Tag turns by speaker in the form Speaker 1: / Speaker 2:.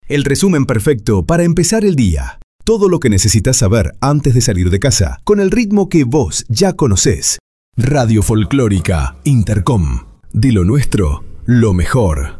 Speaker 1: El resumen perfecto para empezar el día. Todo lo que necesitas saber antes de salir de casa, con el ritmo que vos ya conocés. Radio Folclórica Intercom. De lo nuestro, lo mejor.